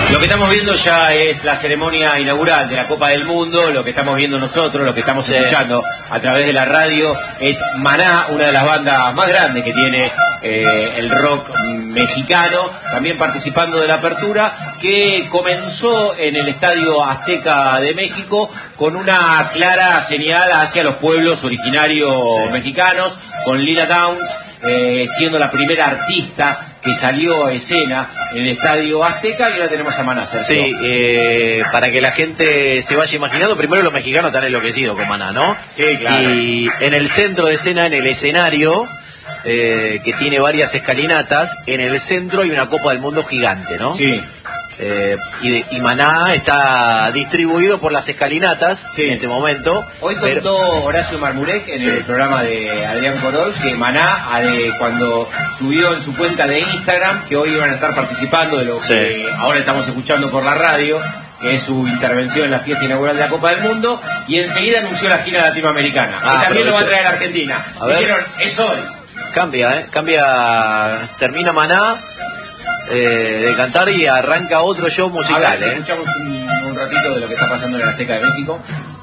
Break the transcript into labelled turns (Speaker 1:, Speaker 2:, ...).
Speaker 1: Lo que estamos viendo ya es la ceremonia inaugural de la Copa del Mundo. Lo que estamos viendo nosotros, lo que estamos escuchando a través de la radio es Maná, una de las bandas más grandes que tiene el rock mexicano, también participando de la apertura, que comenzó en el Estadio Azteca de México con una clara señal hacia los pueblos originarios mexicanos, con Lila Downs siendo la primera artista que salió a escena en el Estadio Azteca, y ahora tenemos a Maná. Sergio.
Speaker 2: Sí, para que la gente se vaya imaginando, primero los mexicanos están enloquecidos con Maná, ¿no?
Speaker 1: Sí, claro.
Speaker 2: Y en el centro de escena, en el escenario, que tiene varias escalinatas, en el centro hay una Copa del Mundo gigante, ¿no?
Speaker 1: Sí.
Speaker 2: Y Maná está distribuido por las escalinatas en este momento.
Speaker 1: Hoy contó Horacio Marmurek en el programa de Adrián Corol que Maná, cuando subió en su cuenta de Instagram, que hoy iban a estar participando de lo que ahora estamos escuchando por la radio, que es su intervención en la fiesta inaugural de la Copa del Mundo, y enseguida anunció la gira latinoamericana, que también lo va a traer a Argentina. Dijeron, es hoy.
Speaker 2: Cambia, termina Maná de cantar y arranca otro show musical.
Speaker 1: Escuchamos un ratito de lo que está pasando en el Azteca de México.